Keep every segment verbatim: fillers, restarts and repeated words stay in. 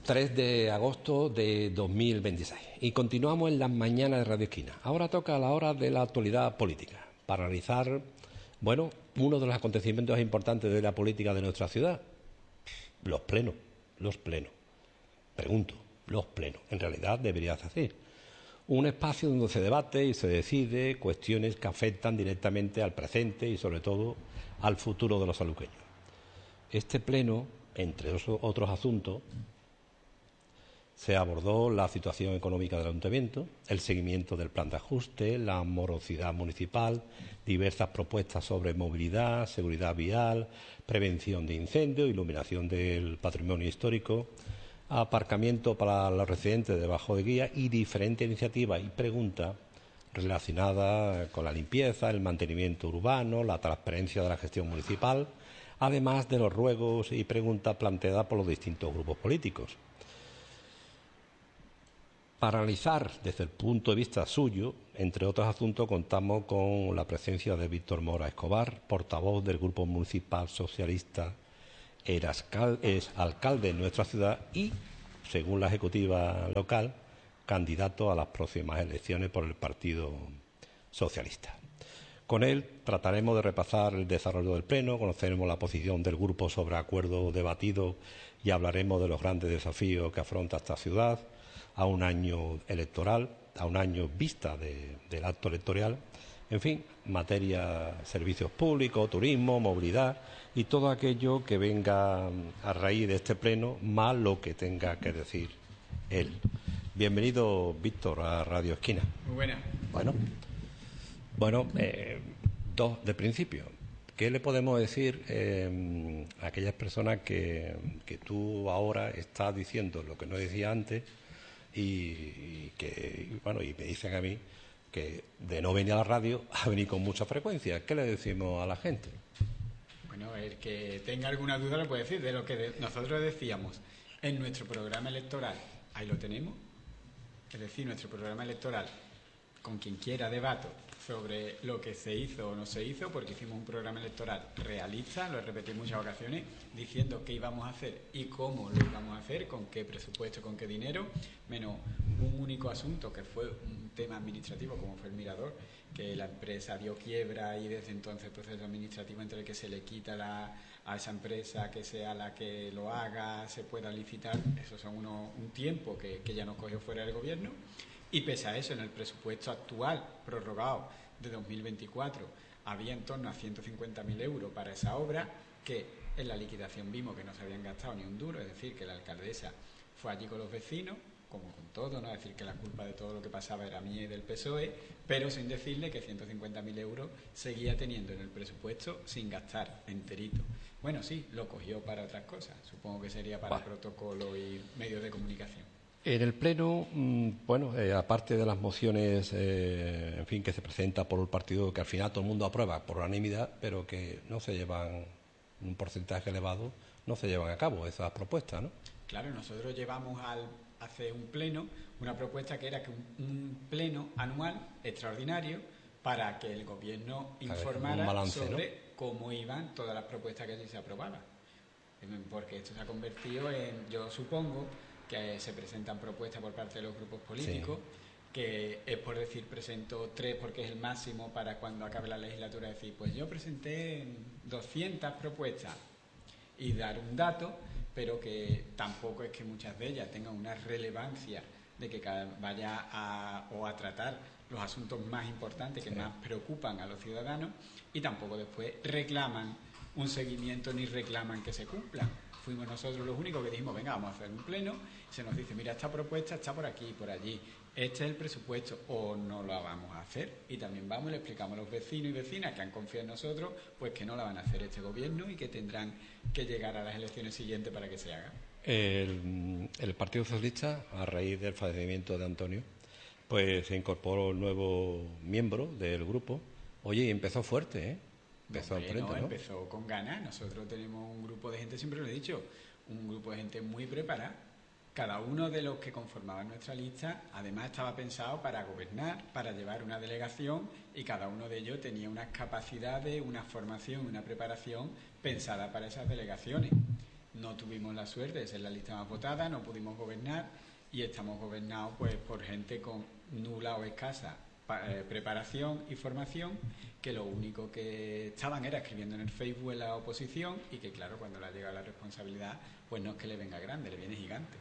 tres de agosto de dos mil veintiséis y continuamos en las mañanas de Radio Esquina. Ahora toca la hora de la actualidad política para analizar, bueno, uno de los acontecimientos importantes de la política de nuestra ciudad, los plenos, los plenos. Pregunto, los plenos. En realidad debería ser un espacio donde se debate y se decide cuestiones que afectan directamente al presente y sobre todo al futuro de los sanluqueños. Este pleno, entre otros asuntos, se abordó la situación económica del ayuntamiento, el seguimiento del plan de ajuste, la morosidad municipal, diversas propuestas sobre movilidad, seguridad vial, prevención de incendios, iluminación del patrimonio histórico, aparcamiento para los residentes debajo de guía y diferentes iniciativas y preguntas relacionadas con la limpieza, el mantenimiento urbano, la transparencia de la gestión municipal, además de los ruegos y preguntas planteadas por los distintos grupos políticos. Para analizar desde el punto de vista suyo, entre otros asuntos, contamos con la presencia de Víctor Mora Escobar, portavoz del Grupo Municipal Socialista, es alcalde en nuestra ciudad y, según la ejecutiva local, candidato a las próximas elecciones por el Partido Socialista. Con él trataremos de repasar el desarrollo del pleno, conoceremos la posición del grupo sobre acuerdos debatidos y hablaremos de los grandes desafíos que afronta esta ciudad a un año electoral, a un año vista de, del acto electoral, en fin, materia servicios públicos, turismo, movilidad y todo aquello que venga a raíz de este pleno, más lo que tenga que decir él. Bienvenido, Víctor, a Radio Esquina. Muy buena. Bueno, bueno eh, dos de principio. ¿Qué le podemos decir eh, a aquellas personas que, que tú ahora estás diciendo lo que no decía antes y, y que, y, bueno, y me dicen a mí que de no venir a la radio a venir con mucha frecuencia? ¿Qué le decimos a la gente? Bueno, el que tenga alguna duda lo puede decir. De lo que de, nosotros decíamos en nuestro programa electoral, ahí lo tenemos. Es decir, nuestro programa electoral, con quien quiera debato sobre lo que se hizo o no se hizo, porque hicimos un programa electoral realista, lo he repetido en muchas ocasiones, diciendo qué íbamos a hacer y cómo lo íbamos a hacer, con qué presupuesto, con qué dinero, menos un único asunto que fue un tema administrativo como fue el Mirador, que la empresa dio quiebra y desde entonces el proceso administrativo entre el que se le quita la, a esa empresa que sea la que lo haga, se pueda licitar, eso son unos, un tiempo que, que ya nos cogió fuera del gobierno. Y pese a eso, en el presupuesto actual prorrogado de dos mil veinticuatro había en torno a ciento cincuenta mil euros para esa obra, que en la liquidación vimos que no se habían gastado ni un duro, es decir, que la alcaldesa fue allí con los vecinos, como con todo, no es decir que la culpa de todo lo que pasaba era mía y del P S O E, pero sin decirle que ciento cincuenta mil euros seguía teniendo en el presupuesto sin gastar enterito. Bueno, sí, lo cogió para otras cosas, supongo que sería para vale. protocolo y medios de comunicación. En el Pleno, bueno, eh, aparte de las mociones, eh, en fin, que se presenta por el partido, que al final todo el mundo aprueba por unanimidad, pero que no se llevan, un porcentaje elevado, no se llevan a cabo esas propuestas, ¿no? Claro, nosotros llevamos al, hace un pleno una propuesta que era que un, un pleno anual extraordinario para que el gobierno informara balance, sobre ¿no? cómo iban todas las propuestas que allí se aprobaban. Porque esto se ha convertido en, yo supongo, que se presentan propuestas por parte de los grupos políticos, sí. que es por decir, presento tres porque es el máximo para cuando acabe la legislatura, decir, pues yo presenté doscientas propuestas y dar un dato, pero que tampoco es que muchas de ellas tengan una relevancia de que vaya a, o a tratar los asuntos más importantes que sí. más preocupan a los ciudadanos, y tampoco después reclaman un seguimiento ni reclaman que se cumplan. Fuimos nosotros los únicos que dijimos, venga, vamos a hacer un pleno, se nos dice, mira, esta propuesta está por aquí, por allí, este es el presupuesto, o no la vamos a hacer, y también vamos y le explicamos a los vecinos y vecinas que han confiado en nosotros, pues que no la van a hacer este gobierno y que tendrán que llegar a las elecciones siguientes para que se haga. El, el Partido Socialista, a raíz del fallecimiento de Antonio, pues se incorporó el nuevo miembro del grupo. Oye, y empezó fuerte, ¿eh? Empezó, Hombre, frente, no, ¿no? empezó con ganas. Nosotros tenemos un grupo de gente, siempre lo he dicho, un grupo de gente muy preparada. Cada uno de los que conformaban nuestra lista, además, estaba pensado para gobernar, para llevar una delegación, y cada uno de ellos tenía unas capacidades, una formación, una preparación pensada para esas delegaciones. no tuvimos la suerte de ser la lista más votada, no pudimos gobernar y estamos gobernados pues por gente con nula o escasa eh, preparación y formación, que lo único que estaban era escribiendo en el Facebook en la oposición y que claro, cuando le ha llegado la responsabilidad, pues no es que le venga grande, le viene gigante.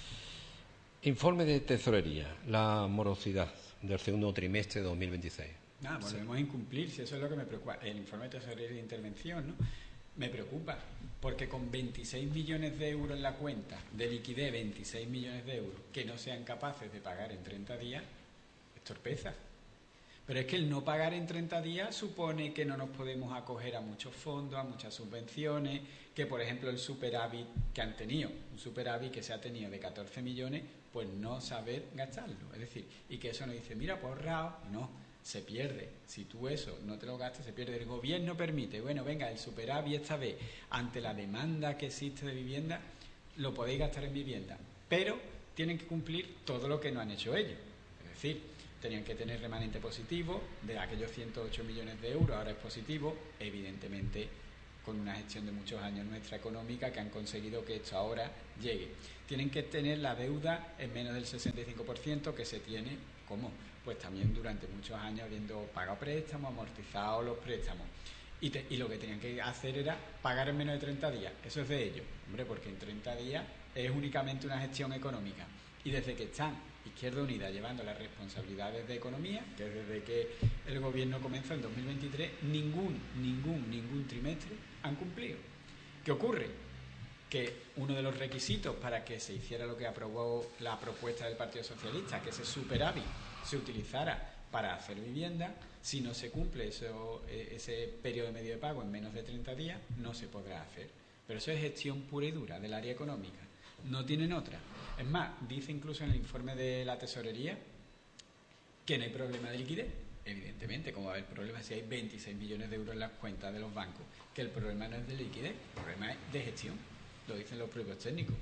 Informe de tesorería, la morosidad del segundo trimestre de dos mil veintiséis. Nada, volvemos a incumplir, si eso es lo que me preocupa. El informe de tesorería de intervención, ¿no? Me preocupa, porque con veintiséis millones de euros en la cuenta de liquidez, veintiséis millones de euros, que no sean capaces de pagar en treinta días, es torpeza. Pero es que el no pagar en treinta días supone que no nos podemos acoger a muchos fondos, a muchas subvenciones, que por ejemplo el superávit que han tenido, un superávit que se ha tenido de catorce millones, pues no saber gastarlo. Es decir, y que eso nos dice, mira, pues ahorrado, no, se pierde. Si tú eso no te lo gastas, se pierde. El gobierno permite, bueno, venga, el superávit esta vez, ante la demanda que existe de vivienda, lo podéis gastar en vivienda, pero tienen que cumplir todo lo que no han hecho ellos. Es decir, tenían que tener remanente positivo, de aquellos ciento ocho millones de euros, ahora es positivo, evidentemente con una gestión de muchos años nuestra económica que han conseguido que esto ahora llegue. Tienen que tener la deuda en menos del sesenta y cinco por ciento que se tiene, ¿cómo? Pues también durante muchos años habiendo pagado préstamos, amortizado los préstamos. Y, te, y lo que tenían que hacer era pagar en menos de treinta días. Eso es de ellos, hombre, porque en treinta días es únicamente una gestión económica. Y desde que están Izquierda Unida llevando las responsabilidades de economía, que es desde que el gobierno comenzó en dos mil veintitrés, ningún, ningún, ningún trimestre han cumplido. ¿Qué ocurre? Que uno de los requisitos para que se hiciera lo que aprobó la propuesta del Partido Socialista, que ese superávit se utilizara para hacer vivienda, si no se cumple eso, ese periodo medio de pago en menos de treinta días, no se podrá hacer. Pero eso es gestión pura y dura del área económica. No tienen otra. Es más, dice incluso en el informe de la tesorería que no hay problema de liquidez. Evidentemente, como va a haber problemas si hay veintiséis millones de euros en las cuentas de los bancos, que el problema no es de liquidez, el problema es de gestión. Lo dicen los propios técnicos.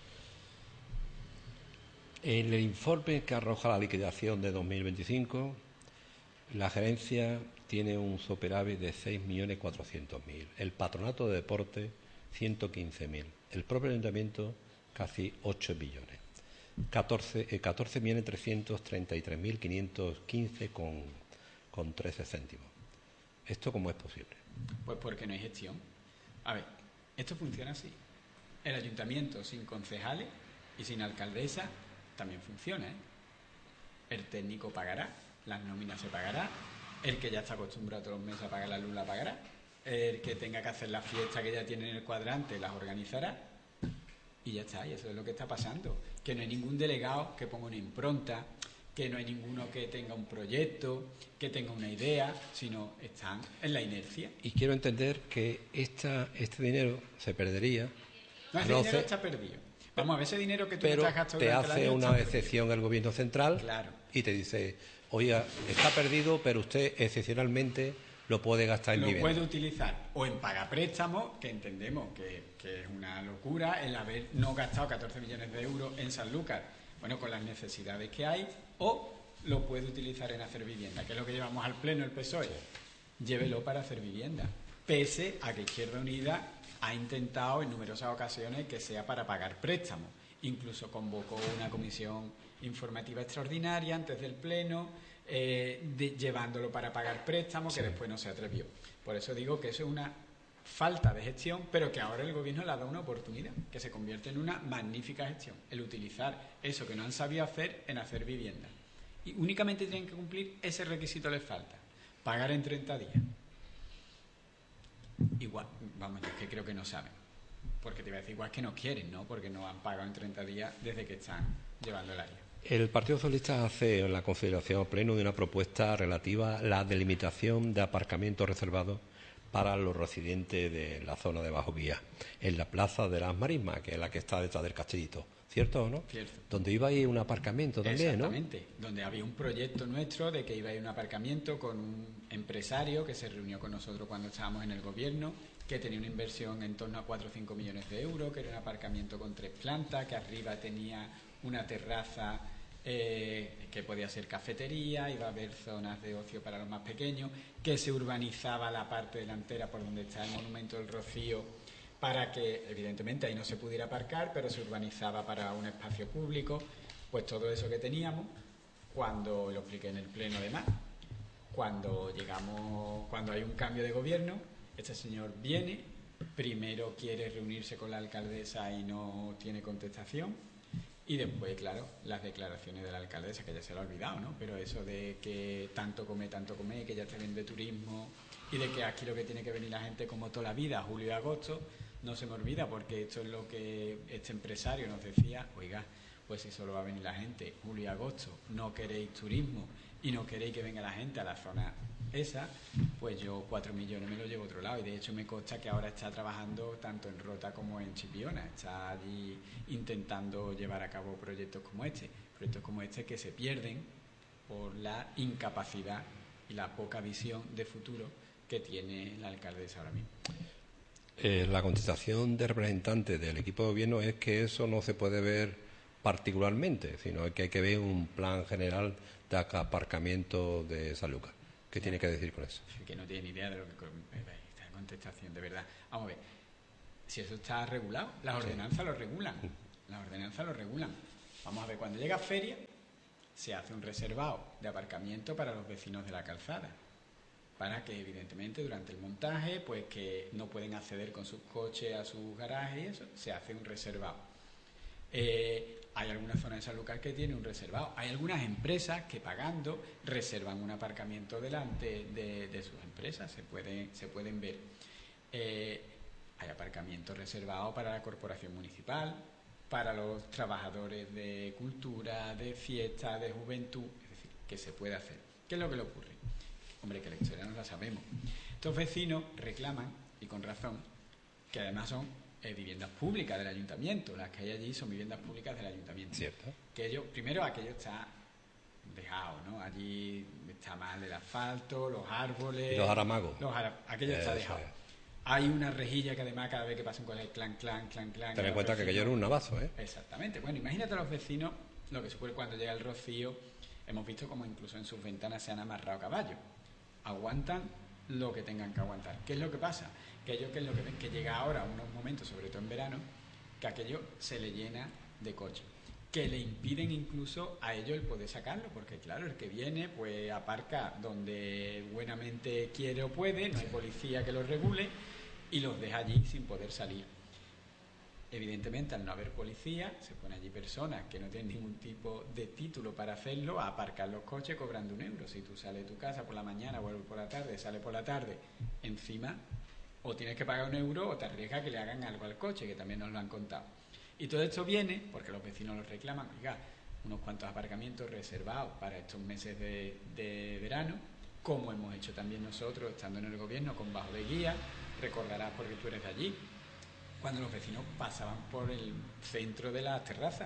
En el informe que arroja la liquidación de dos mil veinticinco, la gerencia tiene un superávit de seis millones cuatrocientos mil, el patronato de deporte ciento quince mil, el propio ayuntamiento casi ocho millones, catorce millones trescientos treinta y tres mil quinientos quince con, con trece céntimos. ¿Esto cómo es posible? Pues porque no hay gestión. A ver, esto funciona así. El ayuntamiento sin concejales y sin alcaldesa también funciona, ¿eh? El técnico pagará, las nóminas se pagará, el que ya está acostumbrado todos los meses a pagar la luz la pagará, el que tenga que hacer la fiesta que ya tiene en el cuadrante las organizará. Y ya está, y eso es lo que está pasando. Que no hay ningún delegado que ponga una impronta, que no hay ninguno que tenga un proyecto, que tenga una idea, sino están en la inercia. Y quiero entender que esta, este dinero se perdería. No, ese no dinero sé, está perdido. Vamos a ver ese dinero que tú pero te has gastado te durante el hace año, una está excepción perdido. el gobierno central, Claro. Y te dice, oiga, está perdido, pero usted excepcionalmente lo puede gastar en Lo vivienda. puede utilizar o en pagapréstamos, que entendemos que, que es una locura el haber no gastado catorce millones de euros en Sanlúcar, bueno, con las necesidades que hay, o lo puede utilizar en hacer vivienda, que es lo que llevamos al pleno el P S O E. Llévelo para hacer vivienda, pese a que Izquierda Unida ha intentado en numerosas ocasiones que sea para pagar préstamos. Incluso convocó una comisión informativa extraordinaria antes del pleno, eh, de, llevándolo para pagar préstamos, sí, que después no se atrevió. Por eso digo que eso es una falta de gestión, pero que ahora el gobierno le ha dado una oportunidad, que se convierte en una magnífica gestión, el utilizar eso que no han sabido hacer en hacer vivienda. Y únicamente tienen que cumplir ese requisito, les falta, pagar en treinta días. Igual, vamos, yo es que creo que no saben, porque te iba a decir, igual es que no quieren, ¿no? Porque no han pagado en treinta días desde que están llevando el área. El Partido Socialista hace la consideración pleno de una propuesta relativa a la delimitación de aparcamientos reservados para los residentes de la zona de Bajo Vía, en la Plaza de las Marismas, que es la que está detrás del Castellito. ¿Cierto o no? Cierto. Donde iba a ir un aparcamiento también, ¿no? Exactamente, donde había un proyecto nuestro de que iba a ir un aparcamiento con un empresario que se reunió con nosotros cuando estábamos en el gobierno, que tenía una inversión en torno a cuatro o cinco millones de euros, que era un aparcamiento con tres plantas, que arriba tenía una terraza eh, que podía ser cafetería, iba a haber zonas de ocio para los más pequeños, que se urbanizaba la parte delantera por donde está el Monumento del Rocío para que, evidentemente, ahí no se pudiera aparcar, pero se urbanizaba para un espacio público, pues todo eso que teníamos, cuando lo expliqué en el pleno además, cuando llegamos, cuando hay un cambio de gobierno, este señor viene, primero quiere reunirse con la alcaldesa y no tiene contestación, y después, claro, las declaraciones de la alcaldesa, que ya se lo ha olvidado, ¿no? Pero eso de que tanto come, tanto come, que ya te vende turismo, y de que aquí lo que tiene que venir la gente como toda la vida, julio y agosto, no se me olvida, porque esto es lo que este empresario nos decía: oiga, pues si solo va a venir la gente julio y agosto, no queréis turismo y no queréis que venga la gente a la zona esa, pues yo cuatro millones me lo llevo a otro lado. Y de hecho me consta que ahora está trabajando tanto en Rota como en Chipiona, está allí intentando llevar a cabo proyectos como este, proyectos como este que se pierden por la incapacidad y la poca visión de futuro que tiene la alcaldesa ahora mismo. Eh, la contestación del representante del equipo de gobierno es que eso no se puede ver particularmente, sino que hay que ver un plan general de aparcamiento de San Lucas. ¿Qué tiene que decir con eso? Que no tiene ni idea de lo que esta contestación, de verdad. Vamos a ver, si eso está regulado, las ordenanzas sí lo regulan, las ordenanzas lo regulan. Vamos a ver, cuando llega feria, se hace un reservado de aparcamiento para los vecinos de la calzada, para que evidentemente durante el montaje, pues que no pueden acceder con sus coches a sus garajes y eso, se hace un reservado. Eh, hay algunas zonas de San Lucas que tienen un reservado. Hay algunas empresas que pagando reservan un aparcamiento delante de, de sus empresas, se pueden, se pueden ver. Eh, hay aparcamientos reservados para la corporación municipal, para los trabajadores de cultura, de fiesta, de juventud, es decir, que se puede hacer. ¿Qué es lo que le ocurre? Hombre, que la historia no la sabemos. Estos vecinos reclaman, y con razón, que además son eh, viviendas públicas del ayuntamiento. Las que hay allí son viviendas públicas del ayuntamiento. Cierto. Que ellos, primero, aquello está dejado, ¿no? Allí está mal el asfalto, los árboles... Y los aramagos. Los ara... Aquello está dejado. Es. Hay una rejilla que además cada vez que pasa un coche, clan, clan, clan, clan... Ten en cuenta que aquello era un navazo, ¿eh? Exactamente. Bueno, imagínate a los vecinos, lo que supone cuando llega el rocío, hemos visto como incluso en sus ventanas se han amarrado caballos. Aguantan lo que tengan que aguantar. ¿Qué es lo que pasa? Que ellos, que es lo que ven, que llega ahora unos momentos, sobre todo en verano, que aquello se le llena de coches, que le impiden incluso a ellos el poder sacarlo, porque claro, el que viene pues aparca donde buenamente quiere o puede, no hay policía que los regule y los deja allí sin poder salir. Evidentemente, al no haber policía, se pone allí personas que no tienen ningún tipo de título para hacerlo, a aparcar los coches cobrando un euro. Si tú sales de tu casa por la mañana, vuelves por la tarde, sales por la tarde, encima o tienes que pagar un euro o te arriesgas que le hagan algo al coche, que también nos lo han contado. Y todo esto viene porque los vecinos lo reclaman, oiga, unos cuantos aparcamientos reservados para estos meses de, de verano, como hemos hecho también nosotros estando en el gobierno con bajo de guía, recordarás porque tú eres de allí, cuando los vecinos pasaban por el centro de las terrazas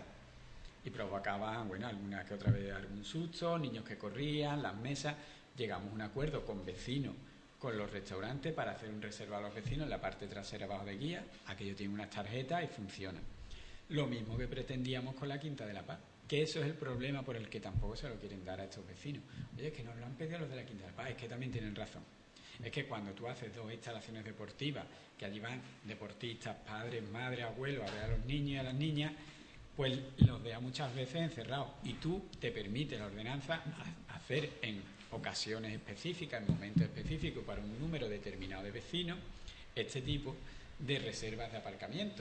y provocaban, bueno, alguna que otra vez algún susto, niños que corrían, las mesas. Llegamos a un acuerdo con vecinos, con los restaurantes, para hacer un reservado a los vecinos en la parte trasera bajo de guía. Aquello tiene unas tarjetas y funciona. Lo mismo que pretendíamos con la Quinta de la Paz, que eso es el problema por el que tampoco se lo quieren dar a estos vecinos. Oye, es que nos lo han pedido los de la Quinta de la Paz, es que también tienen razón. Es que cuando tú haces dos instalaciones deportivas, que allí van deportistas, padres, madres, abuelos, a ver a los niños y a las niñas, pues los deja muchas veces encerrados. Y tú te permite la ordenanza hacer en ocasiones específicas, en momentos específicos, para un número determinado de vecinos, este tipo de reservas de aparcamiento.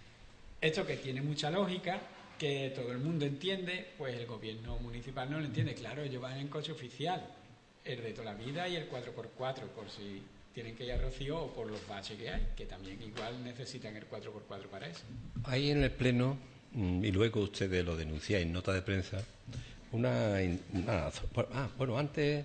Esto que tiene mucha lógica, que todo el mundo entiende, pues el gobierno municipal no lo entiende. Claro, ellos van en coche oficial, el de toda la vida y el cuatro por cuatro, por si tienen que ir a Rocío o por los baches que hay, que también igual necesitan el cuatro por cuatro para eso. Hay en el Pleno, y luego ustedes lo denunciáis en nota de prensa, una... una ah, bueno, antes,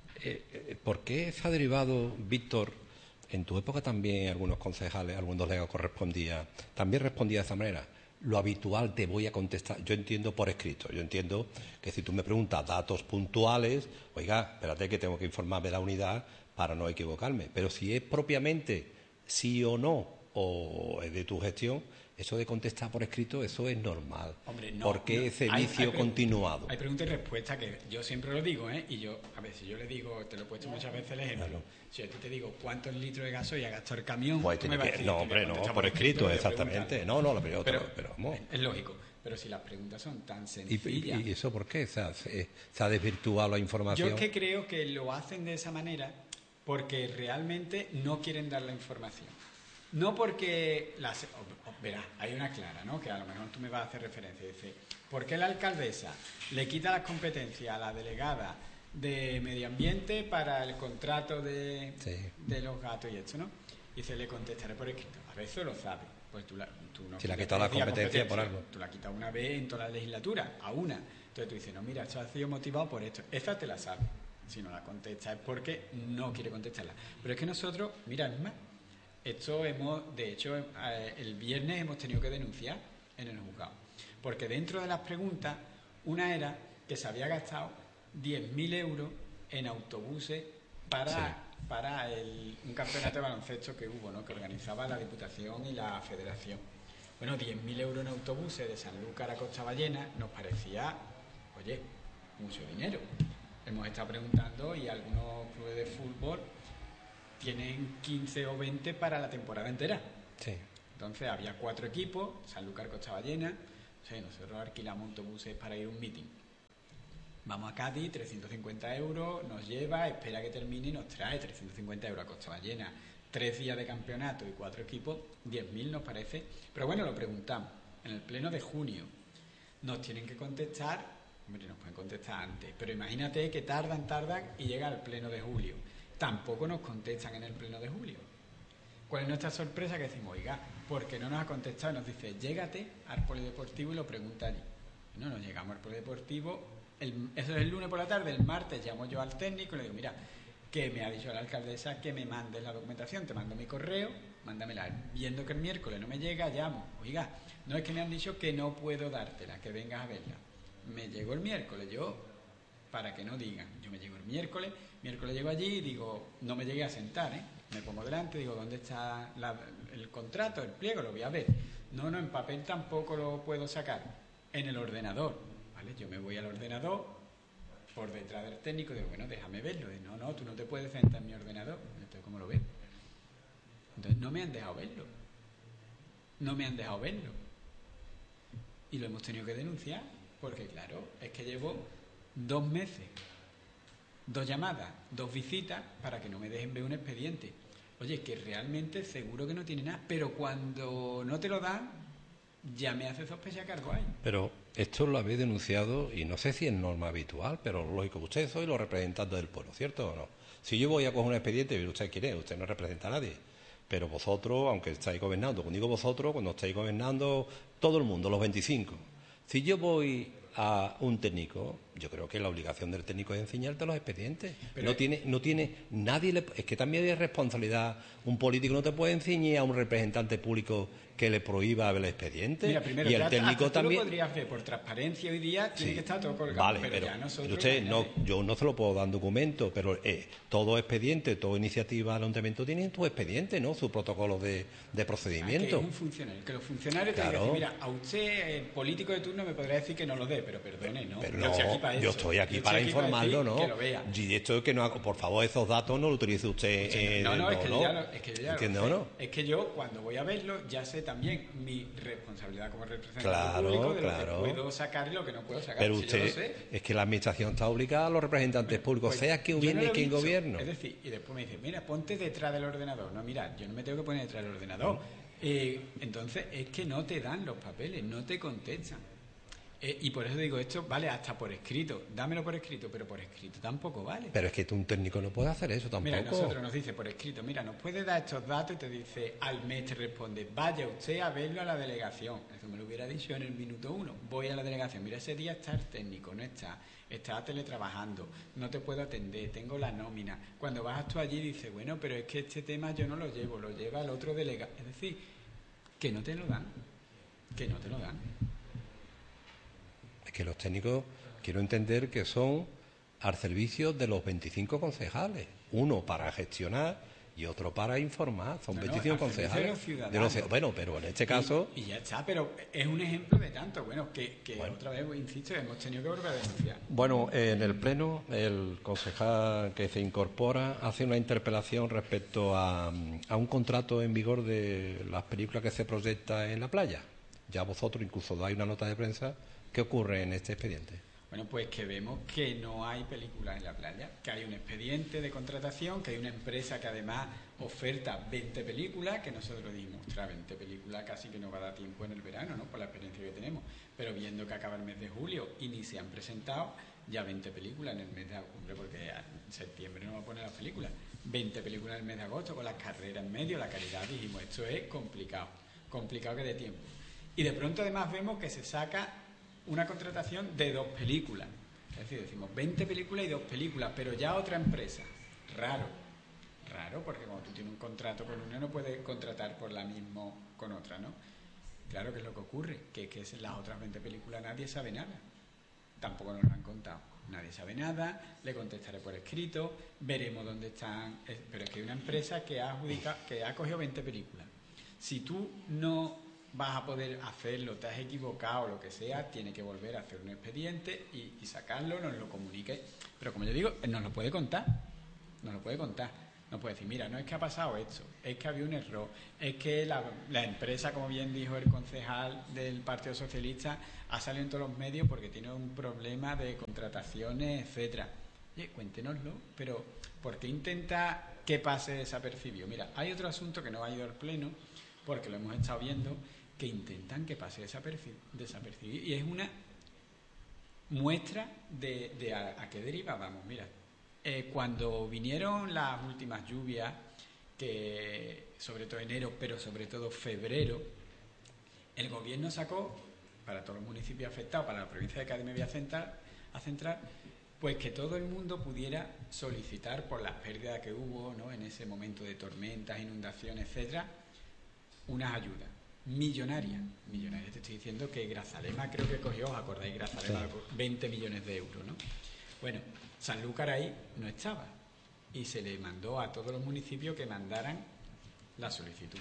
eh, ¿por qué se ha derivado, Víctor, en tu época también algunos concejales, algunos delegados correspondía, también respondía de esa manera? Lo habitual te voy a contestar, yo entiendo por escrito, yo entiendo que si tú me preguntas datos puntuales, oiga, espérate que tengo que informarme de la unidad para no equivocarme, pero si es propiamente sí o no, o es de tu gestión, Eso de contestar por escrito, eso es normal. Hombre, no, ¿Por qué no. ese Hay- vicio hay pre- continuado? Hay preguntas y respuestas que yo siempre lo digo, ¿eh? Y yo, a ver, si yo le digo, te lo he puesto muchas veces el ejemplo. Claro. Si yo a ti te digo cuántos litros de gasoil ha gastado el camión, Pues tú me tiene vas a que- decir, no, te voy a hombre, no, contestar por escrito, te voy a exactamente. preguntar. No, no, pero, Pero, pero, vamos. es lógico. Pero si las preguntas son tan ¿Y, sencillas... y- y eso por qué? O sea, se, se ha desvirtuado la información. Yo es que creo que lo hacen de esa manera porque realmente no quieren dar la información. No porque... Las, o- o- verás, hay una clara, ¿no? Que a lo mejor tú me vas a hacer referencia. Dice, ¿por qué la alcaldesa le quita las competencias a la delegada de Medio Ambiente para el contrato de, Sí. de los gatos y esto, ¿no? Y se le contestaré por escrito. A veces lo sabe. Pues tú, la, tú no Si le ha quitas quitado la decía competencia por algo. Tú la has quitado una vez en toda la legislatura, a una. Entonces tú dices, no, mira, esto ha sido motivado por esto. Esta te la sabe. Si no la contesta es porque no quiere contestarla. Pero es que nosotros, mira, es más, esto hemos, de hecho, eh, el viernes hemos tenido que denunciar en el juzgado. Porque dentro de las preguntas, una era que se había gastado diez mil euros en autobuses para, Sí. para el, un campeonato de baloncesto que hubo, ¿no? Que organizaba la Diputación y la Federación. Bueno, diez mil euros en autobuses de Sanlúcar a Costa Ballena nos parecía, oye, mucho dinero. Hemos estado preguntando y algunos clubes de fútbol tienen quince o veinte para la temporada entera. Sí. Entonces había cuatro equipos, Sanlúcar, Costa Ballena. O sea, nosotros alquilamos autobuses para ir a un meeting. Vamos a Cádiz, trescientos cincuenta euros, nos lleva, espera que termine y nos trae trescientos cincuenta euros a Costa Ballena. Tres días de campeonato y cuatro equipos, diez mil nos parece. Pero bueno, lo preguntamos. En el pleno de junio nos tienen que contestar, hombre, nos pueden contestar antes, pero imagínate que tardan, tardan y llega al pleno de julio. Tampoco nos contestan en el pleno de julio. ¿Cuál es nuestra sorpresa? Que decimos, oiga, ¿por qué no nos ha contestado? Y nos dice, llégate al polideportivo y lo pregunta allí. No, nos llegamos al polideportivo, el, eso es el lunes por la tarde, el martes llamo yo al técnico y le digo, mira, que me ha dicho la alcaldesa que me mandes la documentación, te mando mi correo, mándamela. Viendo que el miércoles no me llega, llamo, oiga, no es que me han dicho que no puedo dártela, que vengas a verla. Me llegó el miércoles, yo, para que no digan, yo me llego el miércoles, miércoles llego allí y digo, no me llegué a sentar, ¿eh? Me pongo delante, digo, ¿dónde está la, el contrato, el pliego? Lo voy a ver. No, no, en papel tampoco lo puedo sacar. En el ordenador, ¿vale? Yo me voy al ordenador, por detrás del técnico, digo, bueno, déjame verlo. Y, no, no, tú no te puedes sentar en mi ordenador. Entonces, ¿cómo lo ves? Entonces, no me han dejado verlo. No me han dejado verlo. Y lo hemos tenido que denunciar, porque claro, es que llevo dos meses, dos llamadas, dos visitas para que no me dejen ver un expediente. Oye, que realmente seguro que no tiene nada, pero cuando no te lo dan, ya me hace sospechar que algo hay. Pero esto lo habéis denunciado y no sé si es norma habitual, pero lógico, ustedes sois los representantes del pueblo, ¿cierto o no? Si yo voy a coger un expediente, y usted quiere, usted no representa a nadie. Pero vosotros, aunque estáis gobernando, cuando digo vosotros, cuando estáis gobernando, todo el mundo, los veinticinco. Si yo voy a un técnico, yo creo que la obligación del técnico es enseñarte los expedientes. Pero no tiene, no tiene, nadie le, es que también hay responsabilidad. Un político no te puede enseñar a un representante público que le prohíba ver el expediente. Mira, primero, y el ya, técnico hasta tú también. lo podrías ver por transparencia hoy día, tiene Sí, que estar todo colgado. vale, pero, pero, ya nosotros, pero usted, no, imagínate. yo no se lo puedo dar en documento, pero eh, todo expediente, toda iniciativa del ayuntamiento tiene su expediente, ¿no? Su protocolo de, de Ah, procedimiento. que es un funcionario, que los funcionarios Claro. te dicen, mira, a usted, el político de turno, me podrá decir que no lo dé, pero perdone, ¿no? Pero yo no, estoy aquí para yo eso. estoy aquí Yo para decir informarlo, ¿no? Que lo vea. Y esto es que no, haga- por favor, esos datos no los utilice usted. eh, No, no, es que no, ya lo, es que yo ya lo ¿Entiende sé. o no? Es que yo, cuando voy a verlo, ya sé también mi responsabilidad como representante Claro, público de claro. lo que puedo sacar y lo que no puedo sacar. Pero Si yo lo usted, sé, es que la administración está obligada a los representantes públicos, pues, sea quien yo no viene lo he quien dicho. gobierno. Es decir, y después me dice, mira, ponte detrás del ordenador. No, mira, yo no me tengo que poner detrás del ordenador. Eh, entonces, es que no te dan los papeles, no te contestan. Eh, y por eso digo, esto vale hasta por escrito. Dámelo por escrito, pero por escrito tampoco vale. Pero es que un técnico no puede hacer eso tampoco. Mira, nosotros nos dice por escrito, mira, nos puede dar estos datos y te dice, al mes te responde, vaya usted a verlo a la delegación. Eso me lo hubiera dicho en el minuto uno. Voy a la delegación, mira, ese día está el técnico, no está, está teletrabajando, no te puedo atender, tengo la nómina. Cuando vas tú allí dices, bueno, pero es que este tema yo no lo llevo, lo lleva el otro delegado. Es decir, que no te lo dan, que no te lo dan. Es que los técnicos, quiero entender que son al servicio de los veinticinco concejales. Uno para gestionar y otro para informar. Son No, no, petición al servicio de concejal. los ciudadanos. Yo no sé, bueno, pero en este caso... Y, y ya está, pero es un ejemplo de tanto. Bueno, que, que Bueno. otra vez, insisto, hemos tenido que volver a denunciar. Bueno, en el Pleno, el concejal que se incorpora hace una interpelación respecto a, a un contrato en vigor de las películas que se proyectan en la playa. Ya vosotros incluso dais una nota de prensa. ¿Qué ocurre en este expediente? Bueno, pues que vemos que no hay películas en la playa, que hay un expediente de contratación, que hay una empresa que además oferta veinte películas, que nosotros dijimos, ostras, veinte películas casi que no va a dar tiempo en el verano, ¿no? Por la experiencia que tenemos. Pero viendo que acaba el mes de julio y ni se han presentado ya veinte películas en el mes de agosto, porque en septiembre no va a poner las películas, veinte películas en el mes de agosto con las carreras en medio, la caridad, dijimos, esto es complicado, complicado que dé tiempo. Y de pronto además vemos que se saca una contratación de dos películas. Es decir, decimos veinte películas y dos películas, pero ya otra empresa. Raro. Raro, porque cuando tú tienes un contrato con una no puedes contratar por la misma con otra, ¿no? Claro que es lo que ocurre, que, que es las otras veinte películas nadie sabe nada. Tampoco nos lo han contado. Nadie sabe nada, le contestaré por escrito, veremos dónde están. Pero es que hay una empresa que ha adjudicado, que ha cogido veinte películas. Si tú no vas a poder hacerlo, te has equivocado o lo que sea, tiene que volver a hacer un expediente y, y sacarlo, nos lo comunique. Pero como yo digo, él nos lo puede contar, nos lo puede contar. Nos puede decir, mira, no es que ha pasado esto, es que había un error, es que la, la empresa, como bien dijo el concejal del Partido Socialista, ha salido en todos los medios porque tiene un problema de contrataciones, etcétera. Oye, cuéntenoslo, pero ¿por qué intenta que pase desapercibido? Mira, hay otro asunto que no ha ido al Pleno, porque lo hemos estado viendo, que intentan que pase desapercibido. Y es una muestra de, de a, a qué deriva vamos. Mira, eh, cuando vinieron las últimas lluvias, que sobre todo enero, pero sobre todo febrero, el gobierno sacó, para todos los municipios afectados, para la provincia de Cádiz me voy a centrar, a centrar, pues que todo el mundo pudiera solicitar por las pérdidas que hubo, ¿no?, en ese momento de tormentas, inundaciones, etcétera, unas ayudas millonarias, millonarias. Te estoy diciendo que Grazalema creo que cogió, ¿os acordáis? Grazalema, sí, veinte millones de euros, ¿no? Bueno, Sanlúcar ahí no estaba y se le mandó a todos los municipios que mandaran la solicitud.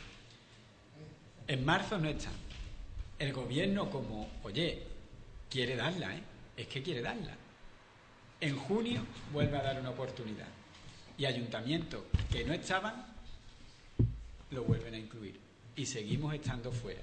En marzo no están. El gobierno, como, oye, quiere darla, ¿eh? Es que quiere darla. En junio vuelve a dar una oportunidad y ayuntamientos que no estaban lo vuelven a incluir. Y seguimos estando fuera.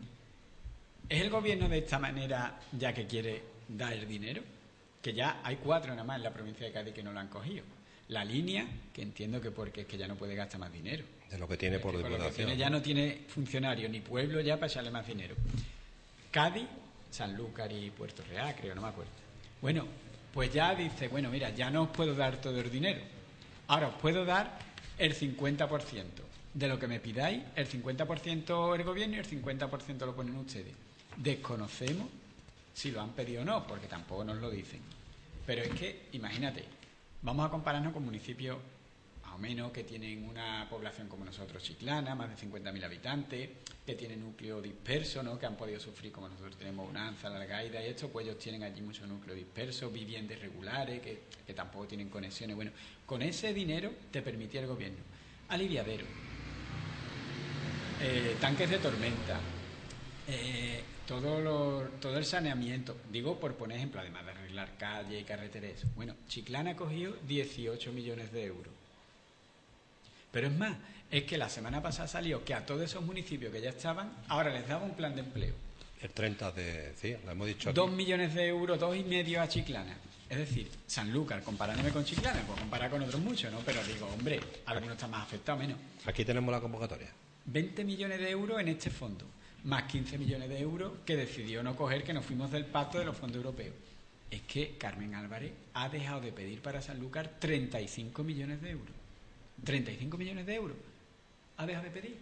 ¿Es el gobierno de esta manera ya que quiere dar el dinero? Que ya hay cuatro nada más en la provincia de Cádiz que no lo han cogido. La línea, que entiendo que porque es que ya no puede gastar más dinero. De lo que tiene por diputación. Ya no tiene funcionario ni pueblo ya para echarle más dinero. Cádiz, Sanlúcar y Puerto Real, creo, no me acuerdo. Bueno, pues ya dice, bueno, mira, ya no os puedo dar todo el dinero. Ahora os puedo dar el cincuenta por ciento. De lo que me pidáis, el cincuenta por ciento el gobierno y el cincuenta por ciento lo ponen ustedes. Desconocemos si lo han pedido o no, porque tampoco nos lo dicen. Pero es que, imagínate, vamos a compararnos con municipios más o menos que tienen una población como nosotros, Chiclana, más de cincuenta mil habitantes, que tienen núcleo disperso, ¿no?, que han podido sufrir como nosotros tenemos Bonanza, La Algaida y esto, pues ellos tienen allí mucho núcleo disperso, viviendas irregulares, que, que tampoco tienen conexiones. Bueno, con ese dinero te permitía el gobierno aliviadero, Eh, tanques de tormenta, eh, todo, lo, todo el saneamiento, digo por poner ejemplo, además de arreglar calle y carreteras. Bueno, Chiclana ha cogido dieciocho millones de euros. Pero es más, es que la semana pasada salió que a todos esos municipios que ya estaban, ahora les daba un plan de empleo. El treinta de... sí, lo hemos dicho aquí. Dos millones de euros, dos y medio a Chiclana. Es decir, Sanlúcar, comparándome con Chiclana, pues comparar con otros muchos, ¿no? Pero digo, hombre, algunos están más afectados, menos. Aquí tenemos la convocatoria. veinte millones de euros en este fondo, más quince millones de euros que decidió no coger, que nos fuimos del pacto de los fondos europeos. Es que Carmen Álvarez ha dejado de pedir para Sanlúcar treinta y cinco millones de euros. treinta y cinco millones de euros ha dejado de pedir.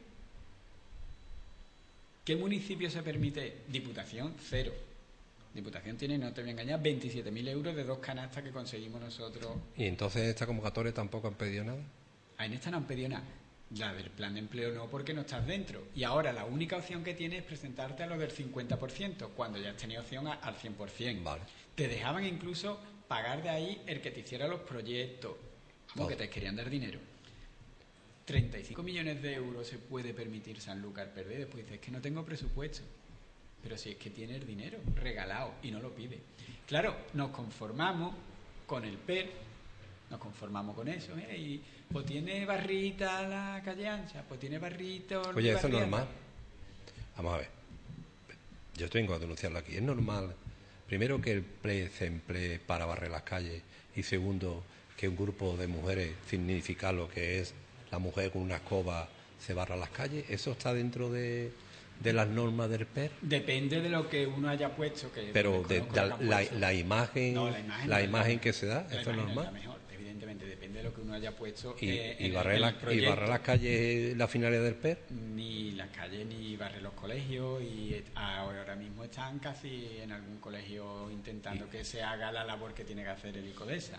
¿Qué municipio se permite? Diputación, cero. Diputación tiene, no te voy a engañar, veintisiete mil euros de dos canastas que conseguimos nosotros. ¿Y entonces esta convocatoria tampoco han pedido nada? Ah, en esta no han pedido nada. La del plan de empleo no, porque no estás dentro. Y ahora la única opción que tienes es presentarte a lo del cincuenta por ciento, cuando ya has tenido opción a, al cien por ciento. Vale. Te dejaban incluso pagar de ahí el que te hiciera los proyectos, como que te querían dar dinero. treinta y cinco millones de euros se puede permitir Sanlúcar perder. Después dice, es que no tengo presupuesto. Pero si es que tiene el dinero regalado y no lo pide. Claro, nos conformamos con el P E R, nos conformamos con eso. ¿eh? Y pues tiene barrita la calle ancha, pues tiene barrito... Oye, eso es normal. Vamos a ver. Yo tengo que denunciarlo aquí. Es normal, primero, que el P E R se emplee para barrer las calles, y segundo, que un grupo de mujeres significa lo que es la mujer con una escoba se barra las calles. ¿Eso está dentro de, de las normas del P E R? Depende de lo que uno haya puesto. Que Pero de, de, la, la, la imagen, no, la imagen, la no imagen es que se da, ¿eso es normal? Es la mejor, evidentemente, depende de lo que uno haya puesto. ¿Y, eh, y, en barrer, el, la, en el ¿Y barrer las calles la finalidad del P E R? Ni las calles, ni barrer los colegios, y ahora mismo están casi en algún colegio intentando ¿Y? que se haga la labor que tiene que hacer el ICODESA.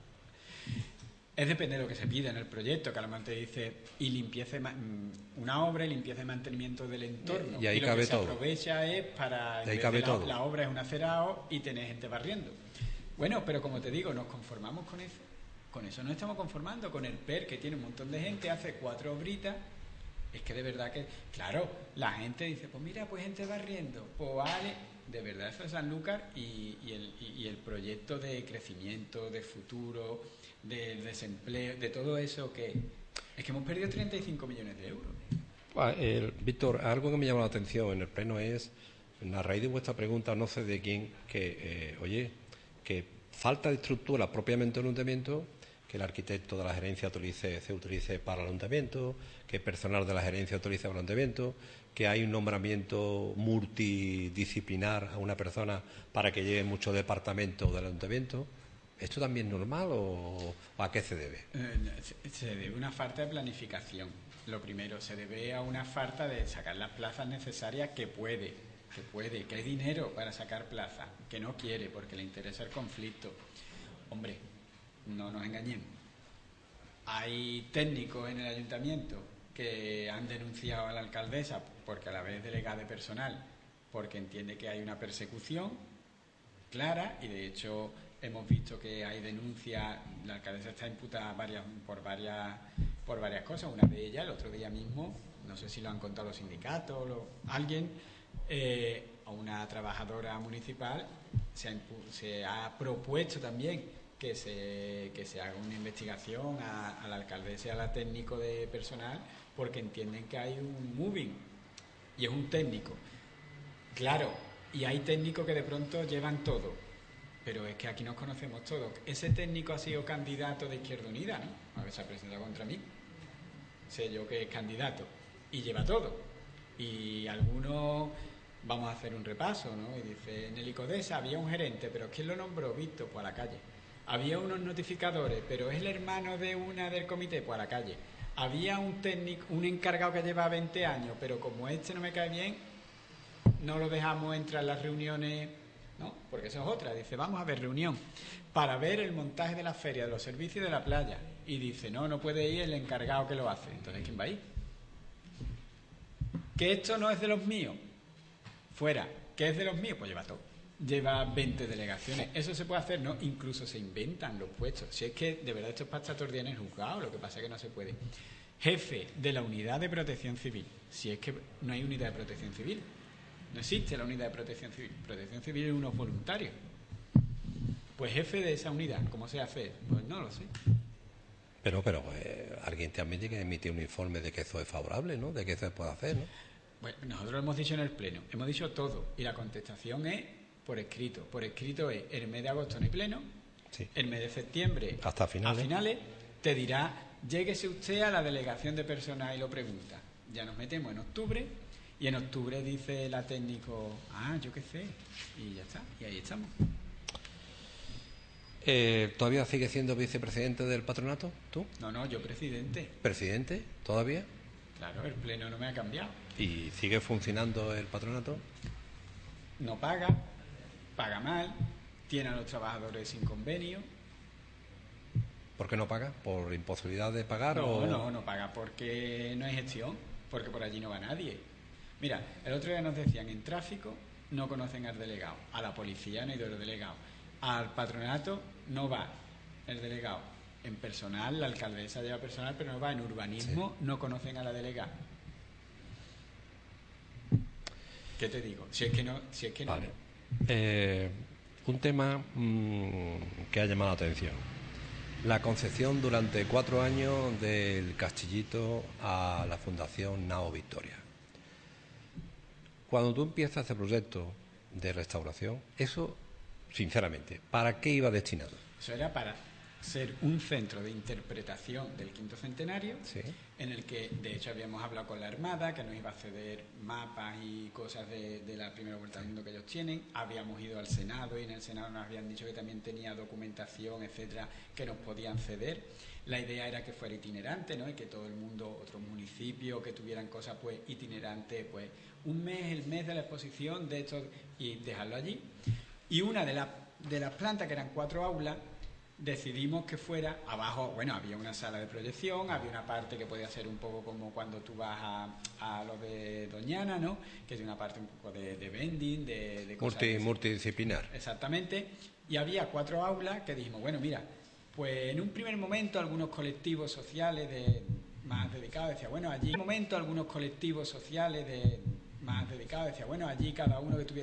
Es depende de lo que se pide en el proyecto, que a lo mejor te dice y limpieza, una obra y limpieza y mantenimiento del entorno. Y ahí y lo cabe que todo. Se aprovecha es para... Y ahí cabe la, todo. La obra es un acerado y tenés gente barriendo. Bueno, pero como te digo, nos conformamos con eso. Con eso no estamos conformando. Con el P E R, que tiene un montón de gente, hace cuatro obritas. Es que de verdad que... Claro, la gente dice, pues mira, pues gente barriendo. Pues vale, de verdad eso es Sanlúcar y, y, el, y, y el proyecto de crecimiento, de futuro... del desempleo, de todo eso, que es que hemos perdido treinta y cinco millones de euros. Ah, el, Víctor, algo que me llama la atención en el pleno es, a raíz de vuestra pregunta, no sé de quién, que, eh, oye, que falta de estructura propiamente en el ayuntamiento, que el arquitecto de la gerencia utilice, se utilice para el ayuntamiento, que el personal de la gerencia utilice para el ayuntamiento, que hay un nombramiento multidisciplinar a una persona para que lleve muchos departamentos del ayuntamiento. ¿Esto también es normal o a qué se debe? Eh, se debe a una falta de planificación. Lo primero, se debe a una falta de sacar las plazas necesarias que puede, que puede, que hay dinero para sacar plazas, que no quiere porque le interesa el conflicto. Hombre, no nos engañemos. Hay técnicos en el ayuntamiento que han denunciado a la alcaldesa porque a la vez delegada de personal, porque entiende que hay una persecución clara y de hecho... Hemos visto que hay denuncias, la alcaldesa está imputada varias, por, varias, por varias cosas. Una de ellas, el otro día mismo, no sé si lo han contado los sindicatos o alguien, eh, a una trabajadora municipal se ha, se ha propuesto también que se, que se haga una investigación a, a la alcaldesa y a la técnico de personal porque entienden que hay un moving y es un técnico. Claro, y hay técnicos que de pronto llevan todo. Pero es que aquí nos conocemos todos. Ese técnico ha sido candidato de Izquierda Unida, ¿no? A ver, se ha presentado contra mí. Sé yo que es candidato. Y lleva todo. Y algunos... Vamos a hacer un repaso, ¿no? Y dice, en el ICODESA había un gerente, pero ¿quién lo nombró? Visto, pues a la calle. Había unos notificadores, pero es el hermano de una del comité, pues a la calle. Había un técnico, un encargado que lleva veinte años, pero como este no me cae bien, no lo dejamos entrar en las reuniones... ¿no? Porque eso es otra. Dice, vamos a ver reunión para ver el montaje de la feria, de los servicios de la playa. Y dice, no, no puede ir el encargado que lo hace. Entonces, ¿quién va a ir? ¿Que esto no es de los míos? Fuera. ¿Que es de los míos? Pues lleva todo. Lleva veinte delegaciones. Eso se puede hacer, ¿no? Incluso se inventan los puestos. Si es que, de verdad, esto es para estar todo el día en el juzgado. Lo que pasa es que no se puede. Jefe de la unidad de protección civil. Si es que no hay unidad de protección civil. No existe la unidad de protección civil. Protección civil es unos voluntarios. Pues jefe de esa unidad, ¿cómo se hace? Pues no lo sé. Pero, pero eh, alguien también tiene que emitir un informe de que eso es favorable, ¿no? De que eso se puede hacer, ¿no? Bueno, nosotros lo hemos dicho en el pleno. Hemos dicho todo. Y la contestación es por escrito. Por escrito es el mes de agosto no hay pleno. Sí. El mes de septiembre hasta finales. A finales te dirá, lléguese usted a la delegación de personal y lo pregunta. Ya nos metemos en octubre. Y en octubre dice la técnico, ah, yo qué sé, y ya está, y ahí estamos. Eh, ¿Todavía sigue siendo vicepresidente del patronato, tú? No, no, yo presidente. ¿Presidente? ¿Todavía? Claro, el pleno no me ha cambiado. ¿Y sigue funcionando el patronato? No paga, paga mal, tiene a los trabajadores sin convenio. ¿Por qué no paga? ¿Por imposibilidad de pagar? No, o... no, no paga porque no hay gestión, porque por allí no va nadie. Mira, el otro día nos decían, en tráfico no conocen al delegado, a la policía no ha ido el delegado, al patronato no va el delegado, En personal, la alcaldesa lleva personal, pero no va en urbanismo, sí. No conocen a la delegada. ¿Qué te digo? Si es que no... Si es que no. Vale. Eh, un tema mmm, que ha llamado la atención. La concesión durante cuatro años del Castillito a la Fundación Nao Victoria. Cuando tú empiezas este proyecto de restauración, eso, sinceramente, ¿para qué iba destinado? Eso era para ser un centro de interpretación del quinto centenario, sí. En el que, de hecho, habíamos hablado con la Armada, que nos iba a ceder mapas y cosas de, de la primera vuelta al mundo que ellos tienen. Habíamos ido al Senado y en el Senado nos habían dicho que también tenía documentación, etcétera, que nos podían ceder. La idea era que fuera itinerante, ¿no? Y que todo el mundo, otros municipios que tuvieran cosas pues itinerantes, pues un mes, el mes de la exposición de esto, y dejarlo allí. Y una de, la, de las plantas, que eran cuatro aulas, decidimos que fuera abajo. Bueno, había una sala de proyección, había una parte que podía ser un poco como cuando tú vas a, a lo de Doñana, ¿no? Que es una parte un poco de, de vending, de, de cosas Multi, multidisciplinar. Exactamente. Y había cuatro aulas que dijimos, bueno, mira, pues en un primer momento algunos colectivos sociales de, más dedicados decían, bueno, allí en un momento algunos colectivos sociales de, más dedicados decían, bueno, allí cada uno que tuviera